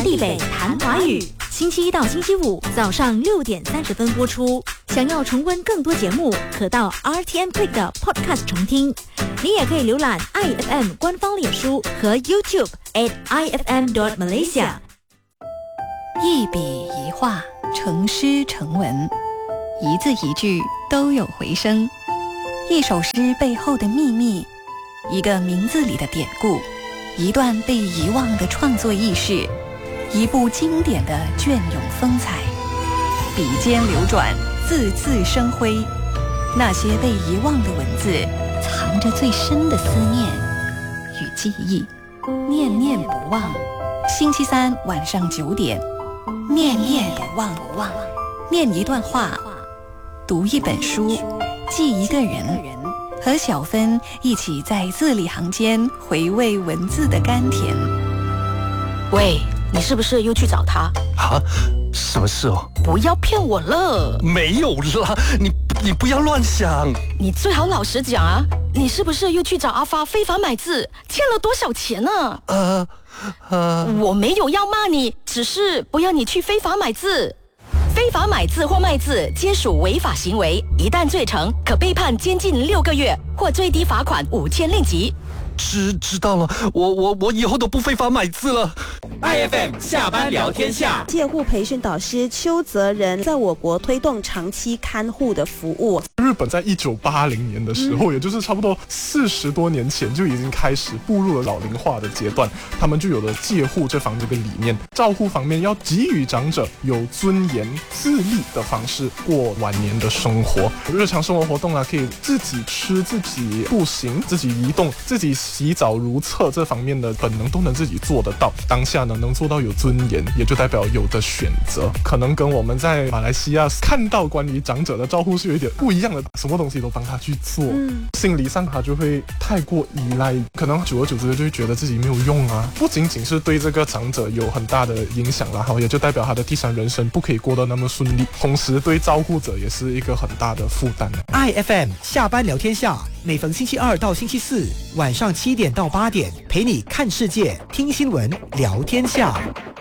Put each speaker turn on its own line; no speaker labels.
地北谈华语，星期一到星期五早上6点30分播出。想要重温更多节目，可到 RTM Play 的 Podcast 重听。你也可以浏览 IFM 官方脸书和 YouTube @IFM.Malaysia。
一笔一画，成诗成文，一字一句都有回声。一首诗背后的秘密，一个名字里的典故，一段被遗忘的创作轶事，一部经典的隽永风采。笔尖流转，字字生辉。那些被遗忘的文字，藏着最深的思念与记忆，念念不忘。星期三晚上9点，念念不忘。念一段话，读一本书，记一个人，和小芬一起在字里行间回味文字的甘甜。
喂，你是不是又去找他
啊？什么事哦？
不要骗我了。
没有啦，你不要乱想。
你最好老实讲啊，你是不是又去找阿发非法买字，欠了多少钱呢？我没有要骂你，只是不要你去非法买字。非法买字或卖字皆属违法行为，一旦罪成，可被判监禁6个月，或最低罚款5000令吉。
知道了，我以后都不非法买字了。
IFM 下班聊天下，
介护培训导师邱泽仁在我国推动长期看护的服务。
日本在1980年的时候，也就是差不多40多年前就已经开始步入了老龄化的阶段，他们就有了介护这方这个理念。照护方面要给予长者有尊严、自立的方式过晚年的生活。日常生活活动啊，可以自己吃、自己步行、自己移动、自己洗澡如厕，这方面的本能都能自己做得到。当下呢，能做到有尊严，也就代表有的选择。可能跟我们在马来西亚看到关于长者的照护是有一点不一样的，什么东西都帮他去做，心理上他就会太过依赖，可能久而久之就会觉得自己没有用啊。不仅仅是对这个长者有很大的影响啦，也就代表他的第三人生不可以过得那么顺利，同时对照顾者也是一个很大的负担。
IFM 下班聊天下，每逢星期二到星期四晚上7点到8点，陪你看世界、听新闻、聊天下。